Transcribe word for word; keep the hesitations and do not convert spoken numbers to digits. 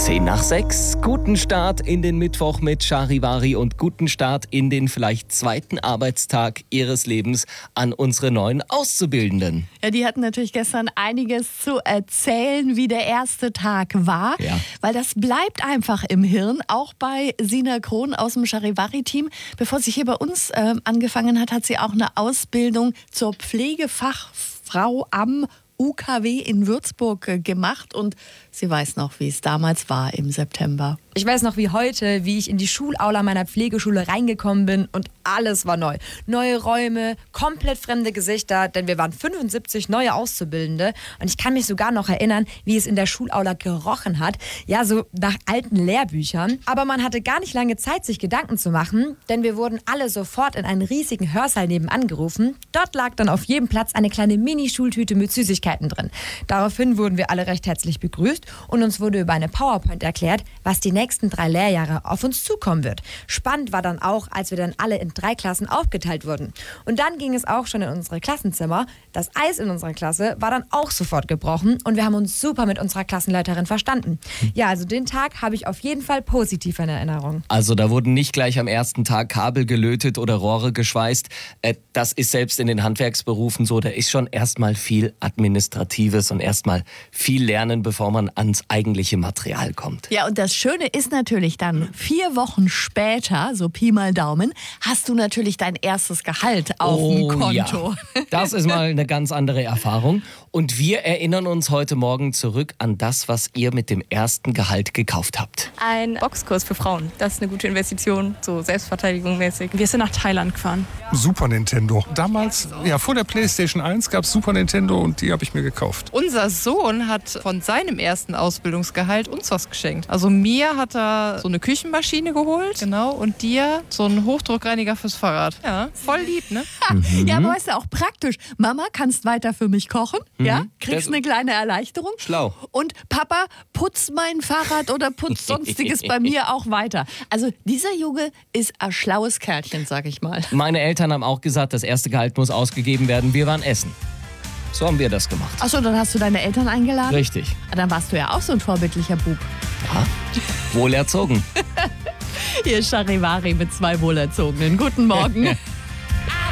Zehn nach sechs. Guten Start in den Mittwoch mit Charivari und guten Start in den vielleicht zweiten Arbeitstag Ihres Lebens an unsere neuen Auszubildenden. Ja, die hatten natürlich gestern einiges zu erzählen, wie der erste Tag war. Ja. Weil das bleibt einfach im Hirn, auch bei Sina Krohn aus dem Charivari-Team. Bevor sie hier bei uns äh, angefangen hat, hat sie auch eine Ausbildung zur Pflegefachfrau am U K W in Würzburg äh, gemacht und sie weiß noch, wie es damals war im September. Ich weiß noch wie heute, wie ich in die Schulaula meiner Pflegeschule reingekommen bin und alles war neu. Neue Räume, komplett fremde Gesichter, denn wir waren fünfundsiebzig neue Auszubildende und ich kann mich sogar noch erinnern, wie es in der Schulaula gerochen hat. Ja, so nach alten Lehrbüchern. Aber man hatte gar nicht lange Zeit, sich Gedanken zu machen, denn wir wurden alle sofort in einen riesigen Hörsaal nebenan gerufen. Dort lag dann auf jedem Platz eine kleine Mini-Schultüte mit Süßigkeiten drin. Daraufhin wurden wir alle recht herzlich begrüßt und uns wurde über eine PowerPoint erklärt, was die nächsten drei Lehrjahre auf uns zukommen wird. Spannend war dann auch, als wir dann alle in drei Klassen aufgeteilt wurden. Und dann ging es auch schon in unsere Klassenzimmer. Das Eis in unserer Klasse war dann auch sofort gebrochen und wir haben uns super mit unserer Klassenleiterin verstanden. Ja, also den Tag habe ich auf jeden Fall positiv in Erinnerung. Also da wurden nicht gleich am ersten Tag Kabel gelötet oder Rohre geschweißt. Äh, das ist selbst in den Handwerksberufen so. Da ist schon erstmal viel Administratives und erstmal viel Lernen, bevor man ans eigentliche Material kommt. Ja, und das Schöne ist natürlich dann, vier Wochen später, so Pi mal Daumen, hast du natürlich dein erstes Gehalt auf dem Konto. Ja. Das ist mal eine ganz andere Erfahrung. Und wir erinnern uns heute Morgen zurück an das, was ihr mit dem ersten Gehalt gekauft habt. Ein Boxkurs für Frauen. Das ist eine gute Investition, so Selbstverteidigung mäßig. Wir sind nach Thailand gefahren. Super Nintendo. Damals, ja, vor der PlayStation eins gab es Super Nintendo und die habe ich mir gekauft. Unser Sohn hat von seinem ersten Ausbildungsgehalt uns was geschenkt. Also mir hat er so eine Küchenmaschine geholt, genau, und dir so einen Hochdruckreiniger fürs Fahrrad. Ja, voll lieb, ne? Mhm. Ja, aber weißt du, auch praktisch. Mama, kannst weiter für mich kochen, mhm. ja? Kriegst das eine kleine Erleichterung. Schlau. Und Papa, putz mein Fahrrad oder putz sonstiges bei mir auch weiter. Also dieser Junge ist ein schlaues Kerlchen, sag ich mal. Meine Eltern haben auch gesagt, das erste Gehalt muss ausgegeben werden. Wir waren essen. So haben wir das gemacht. Achso, dann hast du deine Eltern eingeladen? Richtig. Dann warst du ja auch so ein vorbildlicher Bub. Ja, wohl erzogen. Hier ist Charivari mit zwei Wohlerzogenen. Guten Morgen.